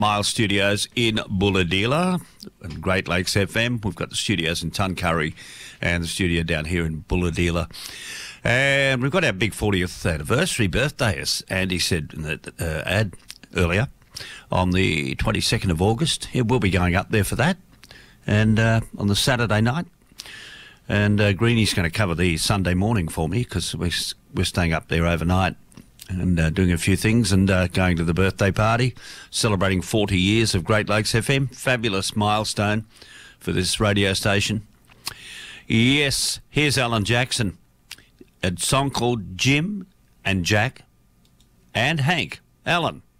Miles Studios in Bulahdelah and Great Lakes FM. We've got the studios in Tuncurry and the studio down here in Bulahdelah. And we've got our big 40th anniversary birthday, as Andy said in the ad earlier, on the 22nd of August. Yeah, we'll be going up there for that, and on the Saturday night. And Greeny's going to cover the Sunday morning for me because we're staying up there overnight and doing a few things and going to the birthday party, celebrating 40 years of Great Lakes FM. Fabulous milestone for this radio station. Yes, here's Alan Jackson. A song called Jim and Jack and Hank. Alan.